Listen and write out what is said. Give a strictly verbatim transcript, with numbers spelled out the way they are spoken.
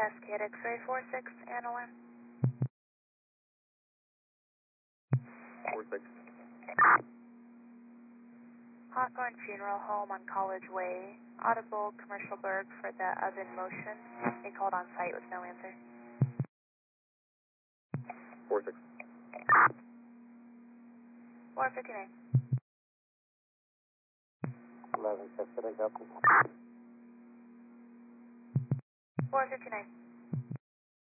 Cascade X-ray four six, Annalyn. four six. Hawthorne Funeral Home on College Way. Audible commercial berg for the oven motion. They called on site with no answer. four six. four fifty-nine. eleven, Cascade X. four fifty-nine.